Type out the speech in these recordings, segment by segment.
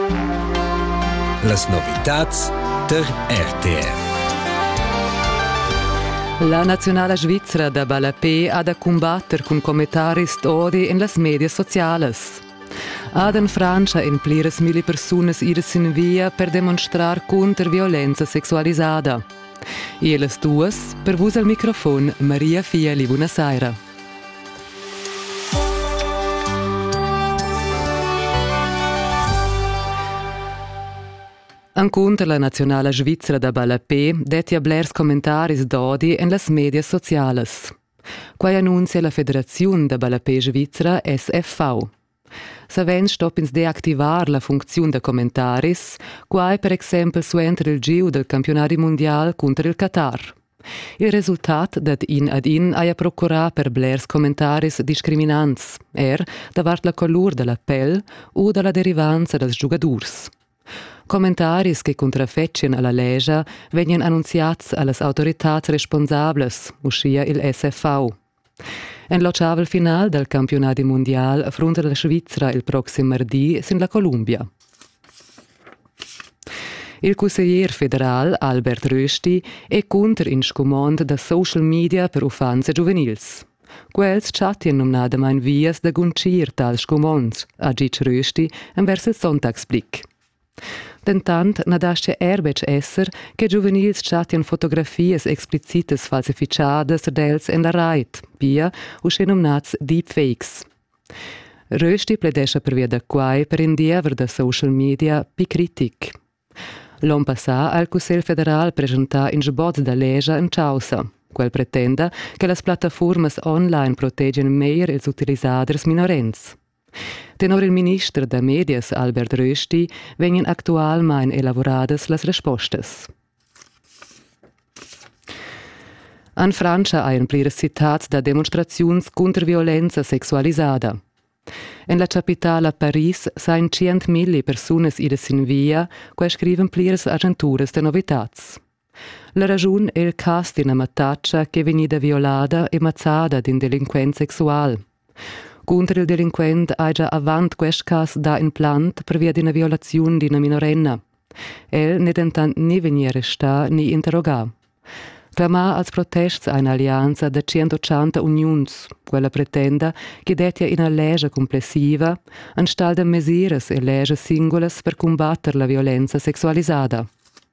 Las novitats der RTR. La nazionale svizzera da Balapè ha da combatter con commentaris d'odi in las medias sociales. Ad in Francia in pliras mille personas iras in via per demonstrar contro violenza sexualisada. E las duas, per vos al microfon, Maria Fiali, buonasera. Ancontra la nazionale svizzera da Balapè detti a blers commentaris d'odi in las medias sociales. Quai annuncia la Federazione da Balapè Svizzera SFV. Savens stoppins deactivar la funzione da commentaris, quai per exempel suenter il giu del campionati mondial contro il Qatar. Il risultat dat in ad in aia procurà per blers commentaris discriminants, davart la colur della pelle o dalla derivanza dels giugadurs. Commentaris che contrafeccien alla legge venien annunziats alle autorità responsables, uscia il SFV. En l'ottavel final del campionato mondial affronta la Svizzera il prossimo martedì sin la Colombia. Il consigliere federal Albert Rösti è contro in scomand da social media per ufanze giuvenils. Quels chattien nomnadamein vias da guncir tal scomand, ha dit Rösti envers il Sonntagsblick. Dentant nadasce erbec esser che giuvenils chattien fotografies explicites falsificadas dels en la reit, pia usce nomnats deepfakes. Rösti pledescha per via da quai per indiever da social media pi critic. L'on passà al Consiglio federal presentà in sbots da legge in causa. Quel pretenda che las plataformas online proteggen meglio ils utilisaders minorenz. Tenor il ministro da medias Albert Rösti venien actualmein elaboradas las respostas. An Francia hain pliras citats da demonstraziuns contra violenza sexualisada. En la capitala Paris sain 100.000 personas idas in via, quai scriven pliras agenturas de novitats. La ragiun è il cas d'ina mataccia che venida violada e mazzada d'in delinquent sexual. Contra il delinquent ha già avant quest cas da in plant per via d'ina violazione d'ina minorenna. El ne dentant ni veni arrestà ni interrogà. Clamà als protests a un'allianza da 180 unions, quella pretenda che detia una legge complessiva, anstal da mesiras e legge singolas per combattere la violenza sexualisada.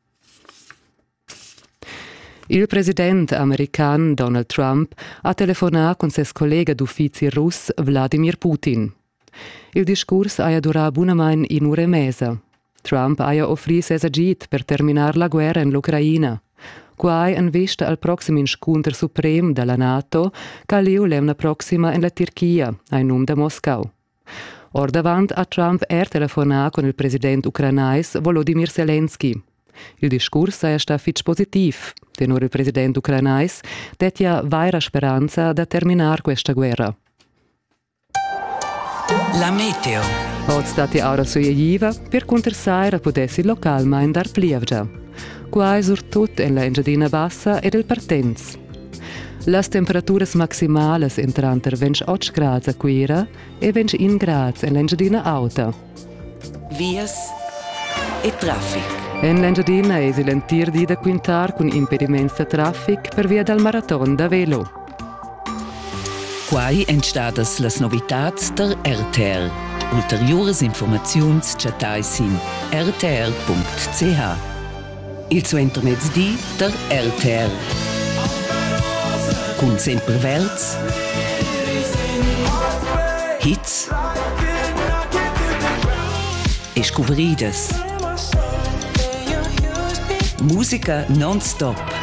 Il presidente american Donald Trump ha telefonà con ses collega d'uffici russ Vladimir Putin. Il discurs ha durà buonamain in ore e mesa. Trump ha offrì ses agit per terminar la guerra in l'Ucraina. Quai in vista al prossimo incontro suprem della NATO, che liu l'emna prossima in la Turchia, a nome da Moscou. Or davant a Trump telefonà con il presidente ucranais Volodymyr Zelensky. Il discurs è sta fitch positiv, tenor il presidente ucranais detia vaira speranza da terminar questa guerra. La meteo. Od stati ora soieiva per contersaira potessi localmein dar plievgia. Quai surtut en la Engiadina Bassa ed il Partenz. Las temperaturas maximales entranter 28 gradi a Quira e 21 gradi en l'Engiadina Auta. Vias e traffic. En l'Engiadina è il tir di da quintar con impediments da traffic per via dal marathon da velo. Quai entstadas las novitats der RTR. Ulteriores informaziuns chatais in rtr.ch. Il suo intermezzi der RTR. Con sempre verts, hits e scuveridas. Musica non-stop.